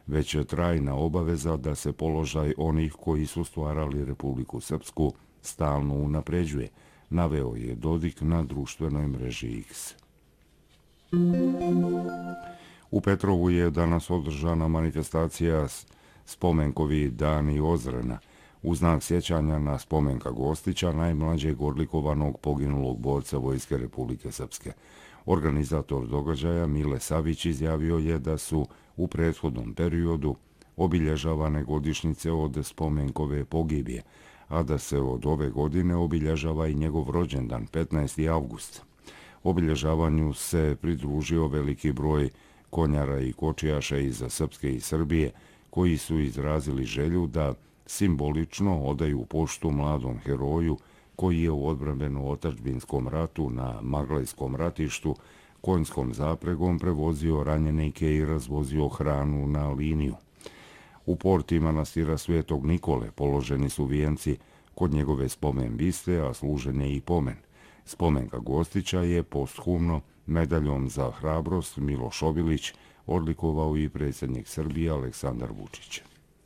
već trajna obaveza da se položaj onih koji su stvarali Republiku Srpsku stalno unapređuje, naveo je Dodik na društvenoj mreži X. U Petrovu je danas održana manifestacija Spomenkovi dani Ozrena, u znak sjećanja na Spomenka Gostića, najmlađeg odlikovanog poginulog borca Vojske Republike Srpske. Organizator događaja Mile Savić izjavio je da su u prethodnom periodu obilježavane godišnjice od Spomenkove pogibije, a da se od ove godine obilježava i njegov rođendan, 15. avgust. Obilježavanju se pridružio veliki broj konjara i kočijaša iz Srpske i Srbije, koji su izrazili želju da simbolično odaju poštu mladom heroju koji je u odbrambeno-otadžbinskom ratu na Maglajskom ratištu konjskom zapregom prevozio ranjenike i razvozio hranu na liniju. U porti manastira Svetog Nikole položeni su vijenci kod njegove spomen biste, a služen je i pomen. Spomenka Gostića je posthumno medaljom za hrabrost Miloš Obilić odlikovao i predsjednik Srbije Aleksandar Vučić.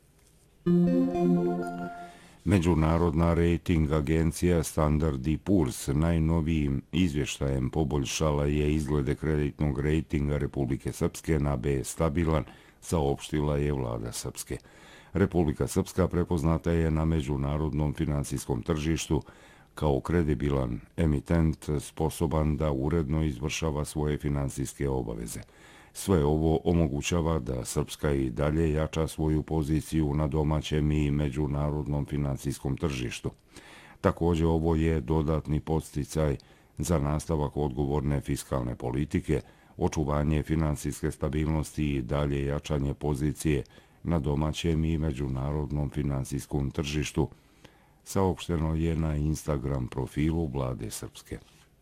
Međunarodna rejting agencija Standard & Poor's najnovijim izvještajem poboljšala je izglede kreditnog rejtinga Republike Srpske na B stabilan, saopštila je vlada Srpske. Republika Srpska prepoznata je na međunarodnom finansijskom tržištu kao kredibilan emitent sposoban da uredno izvršava svoje finansijske obaveze. Sve ovo omogućava da Srpska i dalje jača svoju poziciju na domaćem i međunarodnom finansijskom tržištu. Također ovo je dodatni podsticaj za nastavak odgovorne fiskalne politike, očuvanje finansijske stabilnosti i dalje jačanje pozicije na domaćem i međunarodnom finansijskom tržištu, saopšteno je na Instagram profilu vlade Srpske.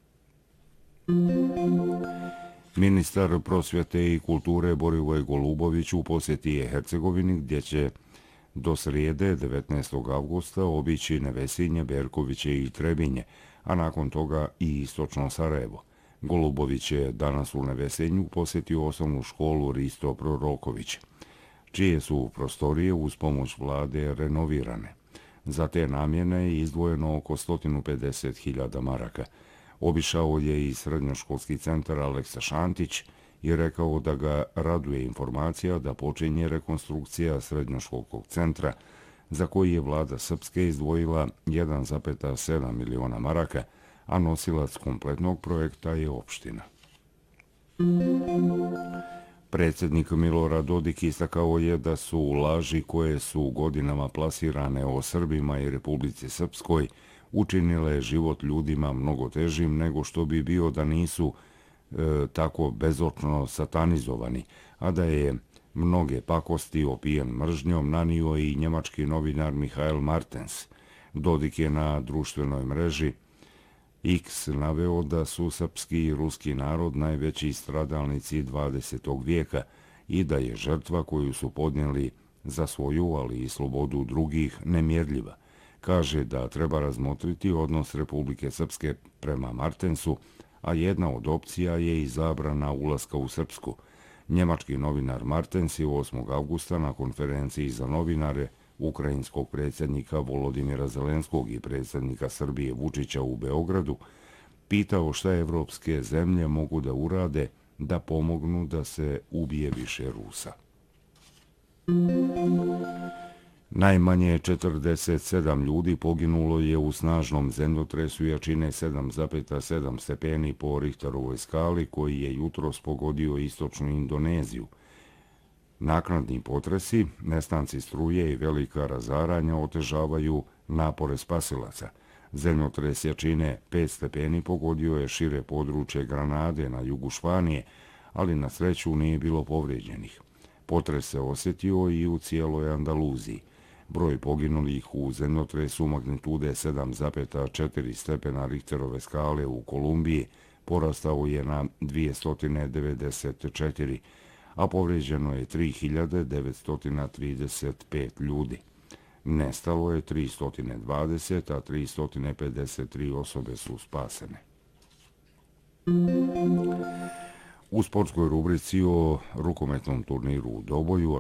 Ministar prosvjete i kulture Borivoj Golubović u posjeti je Hercegovini, gdje će do srijede 19. avgusta obići Nevesinje, Berkoviće i Trebinje, a nakon toga i istočno Sarajevo. Golubović je danas u Nevesenju posjetio osnovnu školu Risto Proroković, čije su prostorije uz pomoć vlade renovirane. Za te namjene je izdvojeno oko 150.000 maraka. Obišao je i srednjoškolski centar Aleksa Šantić i rekao da ga raduje informacija da počinje rekonstrukcija srednjoškolskog centra, za koji je vlada Srpske izdvojila 1,7 miliona maraka, a nosilac kompletnog projekta je opština. Predsjednik Milorad Dodik istakao je da su laži koje su godinama plasirane o Srbima i Republici Srpskoj učinile život ljudima mnogo težim nego što bi bio da nisu tako bezočno satanizovani, a da je mnoge pakosti opijen mržnjom nanio i njemački novinar Michael Martens. Dodik je na društvenoj mreži X naveo da su srpski i ruski narod najveći stradalnici 20. vijeka i da je žrtva koju su podnijeli za svoju, ali i slobodu drugih, nemjerljiva. Kaže da treba razmotriti odnos Republike Srpske prema Martensu, a jedna od opcija je i zabrana ulaska u Srpsku. Njemački novinar Martens je 8. avgusta na konferenciji za novinare ukrajinskog predsjednika Volodimira Zelenskog i predsjednika Srbije Vučića u Beogradu pitao šta evropske zemlje mogu da urade da pomognu da se ubije više Rusa. Najmanje 47 ljudi poginulo je u snažnom zemljotresu jačine 7,7 stepeni po Richterovoj skali koji je jutros pogodio istočnu Indoneziju. Naknadni potresi, nestanci struje i velika razaranja otežavaju napore spasilaca. Zemljotres jačine 5 stepeni pogodio je šire područje Granade na jugu Španije, ali na sreću nije bilo povrijeđenih. Potres se osjetio i u cijeloj Andaluziji. Broj poginulih u zemljotresu magnitude 7,4 stepena Richterove skale u Kolumbiji porastao je na 294, a povrijeđeno je 3.935 ljudi. Nestalo je 320, a 353 osobe su spasene. U sportskoj rubrici o rukometnom turniru u Doboju